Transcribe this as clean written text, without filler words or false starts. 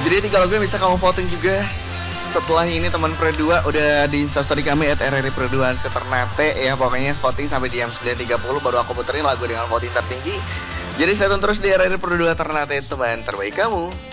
Jadi 3 lagu yang bisa kamu voting juga. Setelah ini teman Pro 2 udah di instastory kami @RRI Pro 2 Ternate ya. Pokoknya voting sampai di jam 9.30 baru aku puterin lagu dengan voting tertinggi. Jadi saya terus di RRI Pro 2 Ternate, teman terbaik kamu.